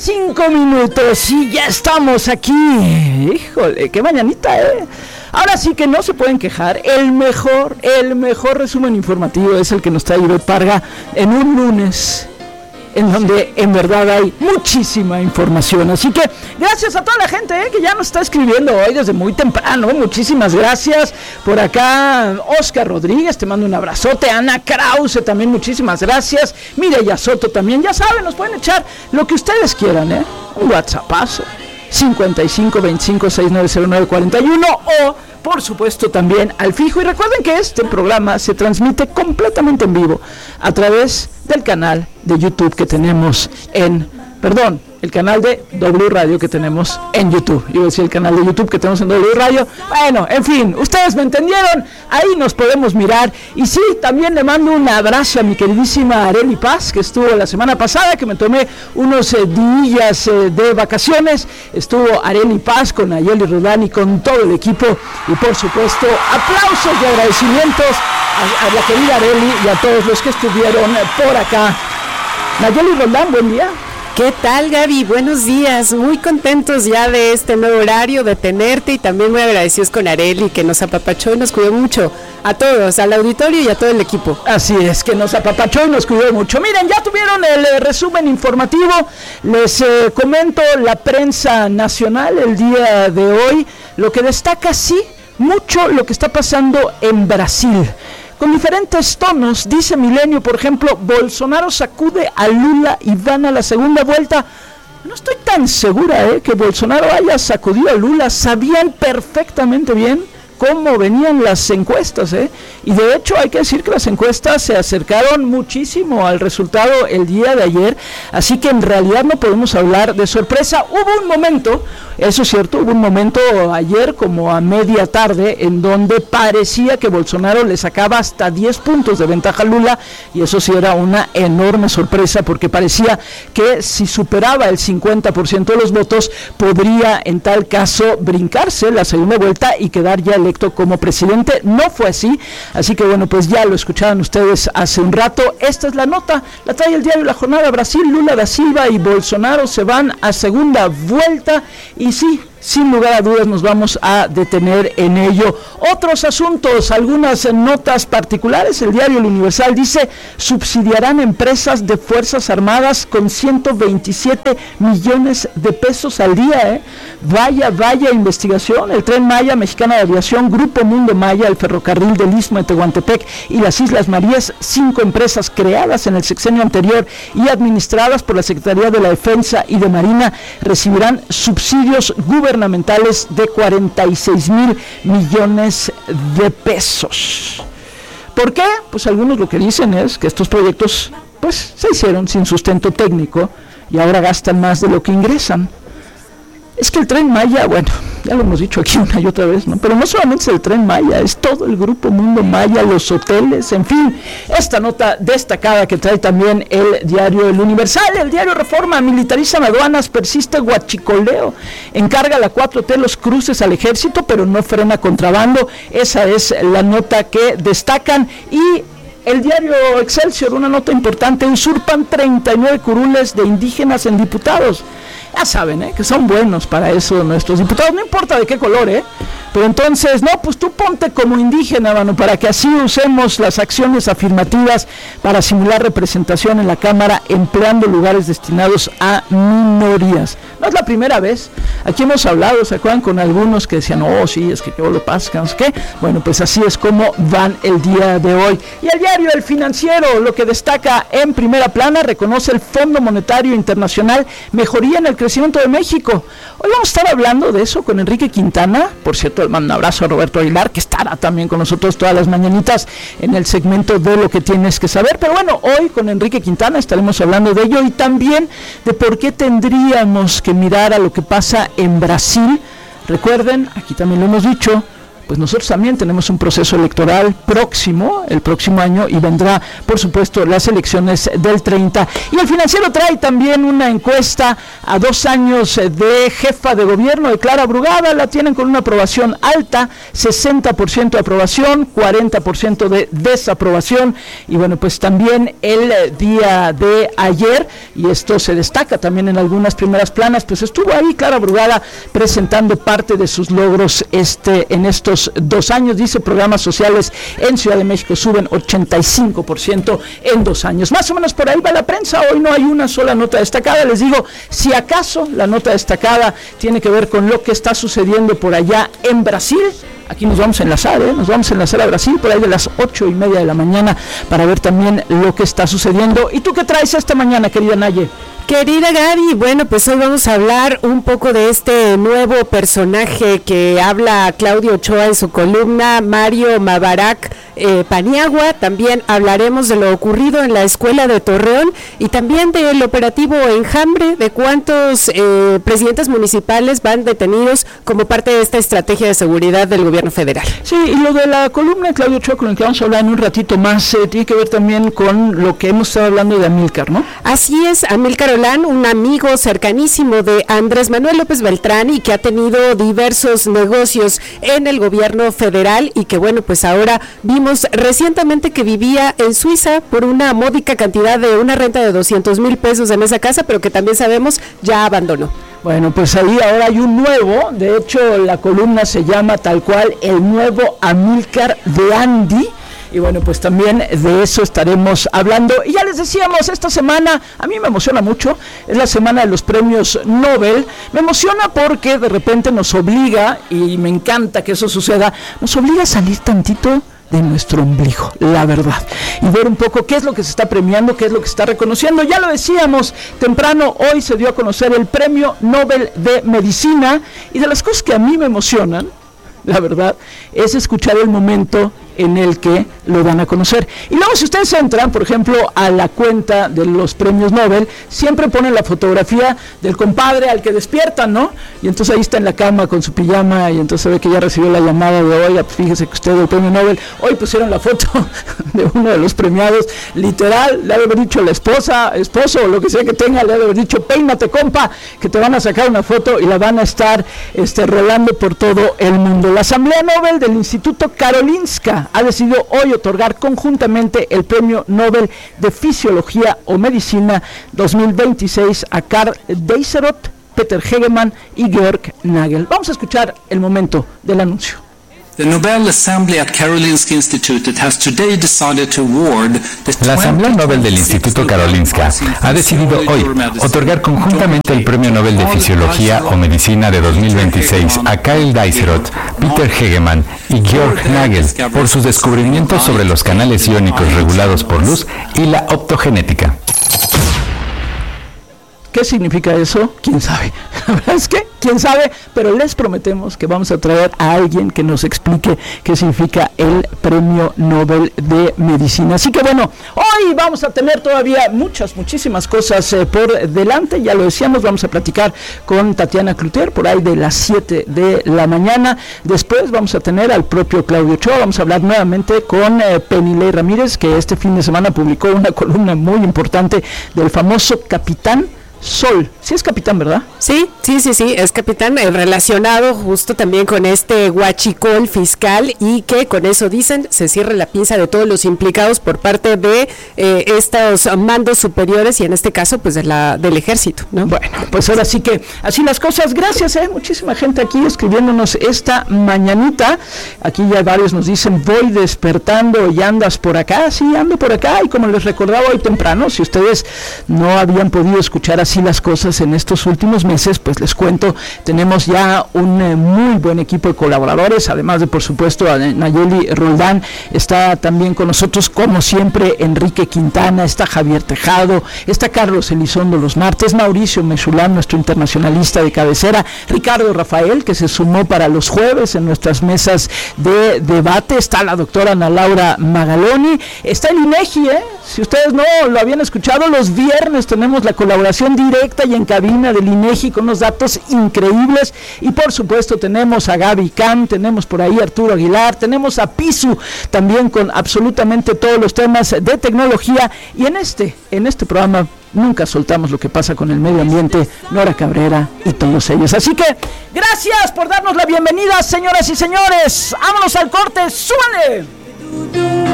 5 y ya estamos aquí. Híjole, qué mañanita, Ahora sí que no se pueden quejar. El mejor resumen informativo es el que nos trae Ivette Parga en un lunes en donde en verdad hay muchísima información. Así que gracias a toda la gente que ya nos está escribiendo hoy desde muy temprano. Muchísimas gracias. Por acá Oscar Rodríguez, te mando un abrazote. Ana Krause también, muchísimas gracias. Mireya Soto también, ya saben, nos pueden echar lo que ustedes quieran, un WhatsAppazo 55 25 6909 41 o por supuesto también al fijo. Y recuerden que este programa se transmite completamente en vivo a través del canal de YouTube que tenemos el canal de W Radio que tenemos en YouTube. Iba a decir el canal de YouTube que tenemos en W Radio. Bueno, en fin, ustedes me entendieron. Ahí nos podemos mirar. Y sí, también le mando un abrazo a mi queridísima Arely Paz, que estuvo la semana pasada, que me tomé unos días de vacaciones. Estuvo Arely Paz con Nayeli Roldán y con todo el equipo. Y por supuesto, aplausos y agradecimientos a la querida Arely y a todos los que estuvieron por acá. Nayeli Roldán, buen día. ¿Qué tal, Gaby? Buenos días, muy contentos ya de este nuevo horario, de tenerte y también muy agradecidos con Arely, que nos apapachó y nos cuidó mucho, a todos, al auditorio y a todo el equipo. Así es, que nos apapachó y nos cuidó mucho. Miren, ya tuvieron el resumen informativo, les comento la prensa nacional el día de hoy, lo que destaca sí, mucho lo que está pasando en Brasil. Con diferentes tonos, dice Milenio, por ejemplo, Bolsonaro sacude a Lula y van a la segunda vuelta. No estoy tan segura que Bolsonaro haya sacudido a Lula, sabían perfectamente bien cómo venían las encuestas, y de hecho hay que decir que las encuestas se acercaron muchísimo al resultado el día de ayer, así que en realidad no podemos hablar de sorpresa. Hubo un momento, eso es cierto, hubo un momento ayer como a media tarde en donde parecía que Bolsonaro le sacaba hasta 10 puntos de ventaja a Lula, y eso sí era una enorme sorpresa porque parecía que si superaba el 50% de los votos podría en tal caso brincarse la segunda vuelta y quedar ya electo como presidente. No fue así que bueno, pues ya lo escuchaban ustedes hace un rato. Esta es la nota, la trae el diario La Jornada. Brasil, Lula da Silva y Bolsonaro se van a segunda vuelta y sí, sin lugar a dudas nos vamos a detener en ello. Otros asuntos, algunas notas particulares. El diario El Universal dice, subsidiarán empresas de Fuerzas Armadas con 127 millones de pesos al día. Vaya investigación. El Tren Maya, Mexicana de Aviación, Grupo Mundo Maya, el Ferrocarril del Istmo de Tehuantepec y las Islas Marías, 5 empresas creadas en el sexenio anterior y administradas por la Secretaría de la Defensa y de Marina, recibirán subsidios gubernamentales de 46,000 millones de pesos. ¿Por qué? Pues algunos lo que dicen es que estos proyectos pues se hicieron sin sustento técnico y ahora gastan más de lo que ingresan. Es que el Tren Maya, bueno, ya lo hemos dicho aquí una y otra vez, ¿no? Pero no solamente es el Tren Maya, es todo el Grupo Mundo Maya, los hoteles, en fin. Esta nota destacada que trae también el diario El Universal. El diario Reforma, militarizan aduanas, persiste huachicoleo, encarga la 4T los cruces al ejército, pero no frena contrabando. Esa es la nota que destacan. Y el diario Excelsior, una nota importante, usurpan 39 curules de indígenas en diputados. Ya saben, que son buenos para eso nuestros diputados, no importa de qué color, pero entonces, no, pues tú ponte como indígena, mano, para que así usemos las acciones afirmativas para simular representación en la Cámara, empleando lugares destinados a minorías. No es la primera vez, aquí hemos hablado, ¿se acuerdan? Con algunos que decían, sí, es que yo lo paso, no sé qué. Bueno, pues así es como van el día de hoy. Y el diario El Financiero, lo que destaca en primera plana, reconoce el Fondo Monetario Internacional mejoría en el crecimiento de México. Hoy vamos a estar hablando de eso con Enrique Quintana. Por cierto, le mando un abrazo a Roberto Aguilar, que estará también con nosotros todas las mañanitas en el segmento de lo que tienes que saber. Pero bueno, hoy con Enrique Quintana estaremos hablando de ello y también de por qué tendríamos que mirar a lo que pasa en Brasil. Recuerden, aquí también lo hemos dicho, pues nosotros también tenemos un proceso electoral próximo, el próximo año, y vendrá, por supuesto, las elecciones del 30. Y el Financiero trae también una encuesta a 2 años de jefa de gobierno de Clara Brugada. La tienen con una aprobación alta, 60% de aprobación, 40% de desaprobación. Y bueno, pues también el día de ayer, y esto se destaca también en algunas primeras planas, pues estuvo ahí Clara Brugada presentando parte de sus logros en estos 2 años. Dice, programas sociales en Ciudad de México suben 85% en 2 años. Más o menos por ahí va la prensa. Hoy no hay una sola nota destacada. Les digo, si acaso la nota destacada tiene que ver con lo que está sucediendo por allá en Brasil. Aquí nos vamos a enlazar, a Brasil por ahí de las 8:30 de la mañana para ver también lo que está sucediendo. ¿Y tú qué traes esta mañana, querida Naye? Querida Gaby, bueno, pues hoy vamos a hablar un poco de este nuevo personaje que habla Claudio Ochoa en su columna, Mario Mabarak Paniagua. También hablaremos de lo ocurrido en la escuela de Torreón y también del operativo Enjambre, de cuántos presidentes municipales van detenidos como parte de esta estrategia de seguridad del gobierno federal. Sí, y lo de la columna de Claudio Ochoa, con el que vamos a hablar en un ratito más, tiene que ver también con lo que hemos estado hablando de Amílcar, ¿no? Así es, Amílcar Olán, un amigo cercanísimo de Andrés Manuel López Beltrán y que ha tenido diversos negocios en el gobierno federal y que bueno, pues ahora vimos recientemente que vivía en Suiza por una módica cantidad de una renta de 200,000 pesos en esa casa, pero que también sabemos ya abandonó. Bueno, pues ahí ahora hay un nuevo, de hecho la columna se llama tal cual El Nuevo Amílcar de Andy. Y bueno, pues también de eso estaremos hablando. Y ya les decíamos, esta semana a mí me emociona mucho, es la semana de los premios Nobel. Me emociona porque de repente nos obliga, y me encanta que eso suceda, nos obliga a salir tantito de nuestro ombligo, la verdad, y ver un poco qué es lo que se está premiando, qué es lo que se está reconociendo. Ya lo decíamos temprano, hoy se dio a conocer el Premio Nobel de Medicina, y de las cosas que a mí me emocionan, la verdad, es escuchar el momento en el que lo van a conocer. Y luego si ustedes entran, por ejemplo, a la cuenta de los premios Nobel, siempre ponen la fotografía del compadre al que despiertan, ¿no? Y entonces ahí está en la cama con su pijama y entonces se ve que ya recibió la llamada de hoy, fíjese que usted del premio Nobel. Hoy pusieron la foto de uno de los premiados, literal, le ha de haber dicho la esposo o lo que sea que tenga, le ha de haber dicho, peínate compa, que te van a sacar una foto y la van a estar rolando por todo el mundo. La Asamblea Nobel del Instituto Karolinska ha decidido hoy otorgar conjuntamente el Premio Nobel de Fisiología o Medicina 2026 a Karl Deiserot, Peter Hegemann y Georg Nagel. Vamos a escuchar el momento del anuncio. The Nobel Assembly at Karolinska Institute has today decided to award La Asamblea Nobel del Instituto Karolinska ha decidido hoy otorgar conjuntamente el Premio Nobel de Fisiología o Medicina de 2026 a Karl Deiserot, Peter Hegemann y Georg Nagel por sus descubrimientos sobre los canales iónicos regulados por luz y la optogenética. ¿Qué significa eso? ¿Quién sabe? La verdad es que, quién sabe, pero les prometemos que vamos a traer a alguien que nos explique qué significa el Premio Nobel de Medicina. Así que bueno, hoy vamos a tener todavía muchísimas cosas por delante. Ya lo decíamos, vamos a platicar con Tatiana Cloutier por ahí de las 7 de la mañana. Después vamos a tener al propio Claudio Ochoa. Vamos a hablar nuevamente con Penilei Ramírez, que este fin de semana publicó una columna muy importante del famoso Capitán Sol. Sí es capitán, ¿verdad? Sí, es capitán, relacionado justo también con este huachicol fiscal y que con eso dicen se cierra la pinza de todos los implicados por parte de estos mandos superiores y en este caso pues del ejército, ¿no? Bueno, pues ahora sí que así las cosas. Gracias, muchísima gente aquí escribiéndonos esta mañanita. Aquí ya varios nos dicen, voy despertando y andas por acá. Sí, ando por acá y como les recordaba hoy temprano, si ustedes no habían podido escuchar así las cosas en estos últimos meses, pues les cuento, tenemos ya un muy buen equipo de colaboradores, además de por supuesto a Nayeli Roldán, está también con nosotros como siempre Enrique Quintana, está Javier Tejado, está Carlos Elizondo los martes, Mauricio Mechulán, nuestro internacionalista de cabecera, Ricardo Rafael, que se sumó para los jueves en nuestras mesas de debate, está la doctora Ana Laura Magaloni, está el INEGI, si ustedes no lo habían escuchado, los viernes tenemos la colaboración directa y en cabina del INEGI con unos datos increíbles. Y por supuesto tenemos a Gaby Can, tenemos por ahí a Arturo Aguilar, tenemos a Pisu también con absolutamente todos los temas de tecnología. Y en este programa nunca soltamos lo que pasa con el medio ambiente, Nora Cabrera y todos ellos. Así que gracias por darnos la bienvenida, señoras y señores. Vámonos al corte, súbale.